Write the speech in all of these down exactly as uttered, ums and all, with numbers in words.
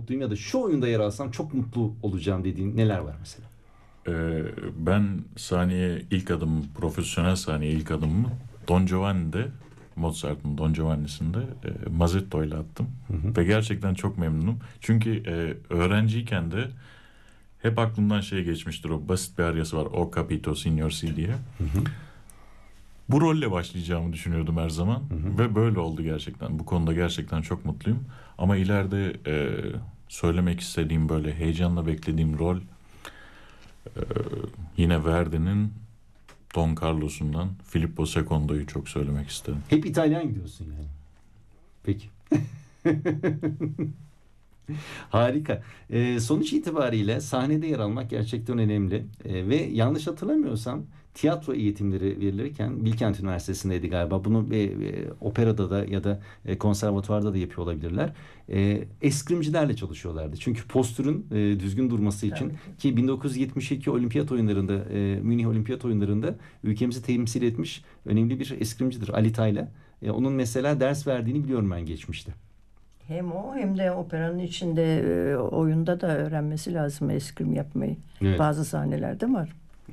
mutluyum ya da şu oyunda yer alsam çok mutlu olacağım dediğin neler var mesela? Ee, ben sahneye ilk adım, profesyonel sahneye ilk adımımı Don Giovanni'de, Mozart'ın Don Giovanni'sinde e, Mazzetto ile attım. Hı hı. Ve gerçekten çok memnunum. Çünkü e, öğrenciyken de hep aklımdan şey geçmiştir, o basit bir aryası var, O Capito Signor Si diye. Hı hı. Bu rolle başlayacağımı düşünüyordum her zaman. Hı hı. Ve böyle oldu gerçekten. Bu konuda gerçekten çok mutluyum. Ama ileride e, söylemek istediğim, böyle heyecanla beklediğim rol e, yine Verdi'nin Don Carlos'undan Filippo Secondo'yu çok söylemek isterim. Hep İtalyan gidiyorsun yani. Peki. Harika. Ee, sonuç itibariyle sahnede yer almak gerçekten önemli. Ee, ve yanlış hatırlamıyorsam tiyatro eğitimleri verilirken Bilkent Üniversitesi'ndeydi galiba. Bunu e, e, operada da ya da e, konservatuvarda da yapıyor olabilirler. E, eskrimcilerle çalışıyorlardı. Çünkü postürün e, düzgün durması için evet. Ki bin dokuz yüz yetmiş iki Olimpiyat oyunlarında e, Münih Olimpiyat oyunlarında ülkemizi temsil etmiş önemli bir eskrimcidir Ali Tayla. E, onun mesela ders verdiğini biliyorum ben geçmişte. Hem o hem de operanın içinde e, oyunda da öğrenmesi lazım eskrim yapmayı. Evet. Bazı sahnelerde var.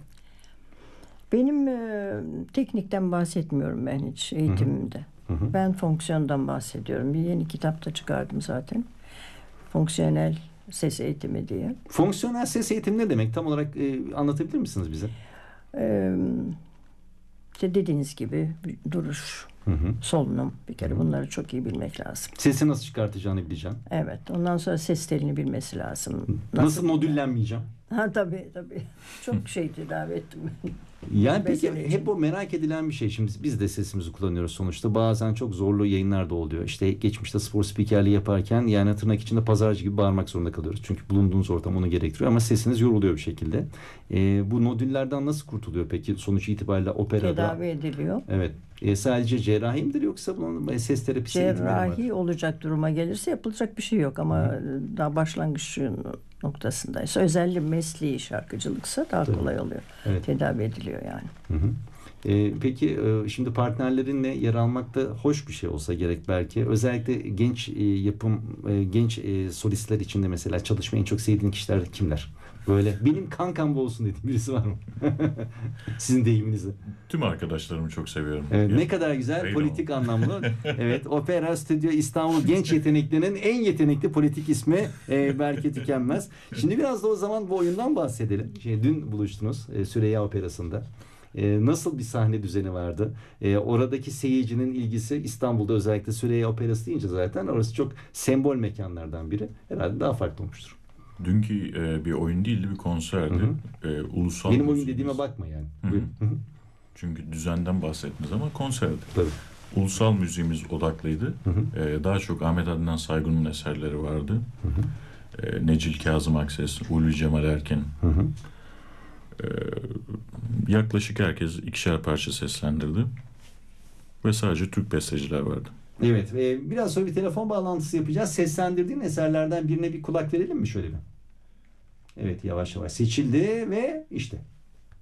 Benim e, teknikten bahsetmiyorum ben hiç eğitimimde. Hı hı. Ben fonksiyondan bahsediyorum. Bir yeni kitap da çıkardım zaten. Fonksiyonel ses eğitimi diye. Fonksiyonel ses eğitimi ne demek? Tam olarak e, anlatabilir misiniz bize? E, işte dediğiniz gibi duruş, hı hı. solunum, bir kere hı hı. bunları çok iyi bilmek lazım. Sesi nasıl çıkartacağını bileceksin. Evet. Ondan sonra ses telini bilmesi lazım. Nasıl, nasıl modüllenmeyeceğim? Ha tabii tabii. Çok şey tedavi ettim. Yani peki hep o merak edilen bir şey. Şimdi biz de sesimizi kullanıyoruz sonuçta. Bazen çok zorlu yayınlar da oluyor. İşte geçmişte spor spikerliği yaparken yani tırnak içinde pazarcı gibi bağırmak zorunda kalıyoruz. Çünkü bulunduğunuz ortam onu gerektiriyor ama sesiniz yoruluyor bir şekilde. Ee, bu nodüllerden nasıl kurtuluyor peki? Sonuç itibariyle operada. Tedavi ediliyor. Evet. E, sadece cerrahi midir yoksa bunun ses terapisi cerrahi olacak duruma gelirse yapılacak bir şey yok ama hı. daha başlangıç noktasındaysa özellikle mesleği şarkıcılıksa daha Tabii. kolay oluyor. Evet. Tedavi ediliyor yani. Hı hı. E, peki e, şimdi partnerlerinle yer almak da hoş bir şey olsa gerek belki. Özellikle genç e, yapım e, genç e, solistler için de mesela çalışmayı en çok sevdiğin kişiler kimler? Böyle benim kankam bu olsun dediğim birisi var mı? Sizin deyiminizle. Tüm arkadaşlarımı çok seviyorum. Evet, ne kadar güzel Öyle politik mi? Anlamlı. Evet, Opera Stüdyo İstanbul genç yeteneklerinin en yetenekli politik ismi e, Berke Tükenmez. Şimdi biraz da o zaman bu oyundan bahsedelim. Şey, dün buluştunuz e, Süreyya Operası'nda. E, nasıl bir sahne düzeni vardı? E, oradaki seyircinin ilgisi İstanbul'da özellikle Süreyya Operası deyince zaten orası çok sembol mekanlardan biri. Herhalde daha farklı olmuştur. Dünkü e, bir oyun değildi, bir konserdi. Hı hı. E, ulusal Benim oyun dediğime bakma yani. Hı hı. Hı hı. Çünkü düzenden bahsettiniz ama konserdi. Tabii. Ulusal müziğimiz odaklıydı. Hı hı. E, daha çok Ahmet Adnan Saygun'un eserleri vardı. Hı hı. E, Necil Kazım Akses, Ulvi Cemal Erkin. Hı hı. E, yaklaşık herkes ikişer parça seslendirdi. Ve sadece Türk besteciler vardı. Evet. E, biraz sonra bir telefon bağlantısı yapacağız. Seslendirdiğin eserlerden birine bir kulak verelim mi şöyle bir? Evet, yavaş yavaş seçildi ve işte